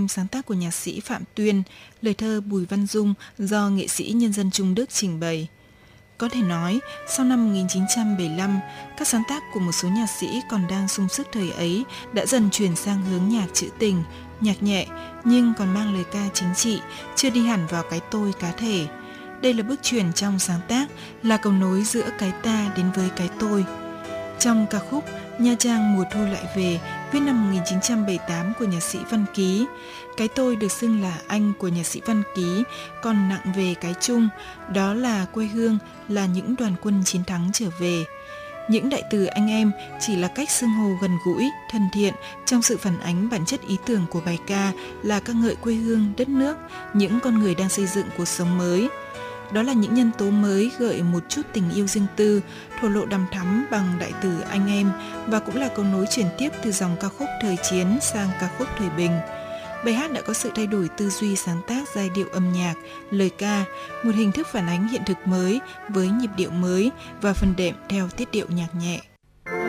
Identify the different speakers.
Speaker 1: Em sáng tác của nhạc sĩ Phạm Tuyên, lời thơ Bùi Văn Dung do nghệ sĩ nhân dân Trung Đức trình bày. Có thể nói, sau năm 1975, các sáng tác của một số nhạc sĩ còn đang sung sức thời ấy đã dần chuyển sang hướng nhạc trữ tình, nhạc nhẹ nhưng còn mang lời ca chính trị, chưa đi hẳn vào cái tôi cá thể. Đây là bước chuyển trong sáng tác, là cầu nối giữa cái ta đến với cái tôi. Trong ca khúc Nha Trang mùa thu lại về, viết năm 1978 của nhạc sĩ Văn Ký, cái tôi được xưng là anh của nhạc sĩ Văn Ký còn nặng về cái chung, đó là quê hương, là những đoàn quân chiến thắng trở về. Những đại từ anh em chỉ là cách xưng hô gần gũi, thân thiện trong sự phản ánh bản chất ý tưởng của bài ca là ca ngợi quê hương, đất nước, những con người đang xây dựng cuộc sống mới. Đó là những nhân tố mới gợi một chút tình yêu riêng tư, thổ lộ đằm thắm bằng đại từ anh em và cũng là cầu nối chuyển tiếp từ dòng ca khúc thời chiến sang ca khúc thời bình. Bài hát đã có sự thay đổi tư duy sáng tác giai điệu âm nhạc, lời ca, một hình thức phản ánh hiện thực mới với nhịp điệu mới và phần đệm theo tiết điệu nhạc nhẹ.